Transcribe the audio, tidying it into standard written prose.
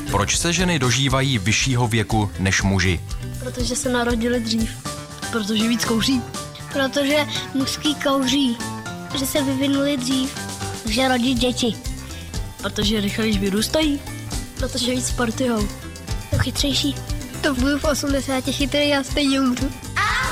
Proč se ženy dožívají vyššího věku než muži? Protože se narodili dřív. Protože víc kouří. Protože mužský kouří. Že se vyvinuli dřív. Že rodí děti. Protože rychleji vyrůstají. Protože víc sportujou. To chytřejší. To budu v 80 chytrý a stejně umřu.